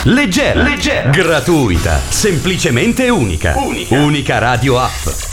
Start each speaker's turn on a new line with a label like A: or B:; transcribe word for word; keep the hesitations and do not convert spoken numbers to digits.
A: Leggera, leggera, gratuita, semplicemente unica. Unica, unica radio app.